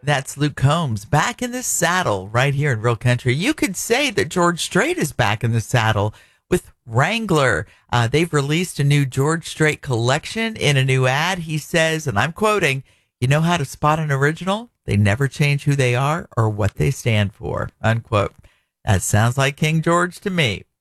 That's Luke Combs back in the saddle right here in Real Country. You could say that George Strait is back in the saddle with Wrangler. They've released a new George Strait collection. In a new ad, he says, and I'm quoting, "You know how to spot an original? They never change who they are or what they stand for," unquote. That sounds like King George to me.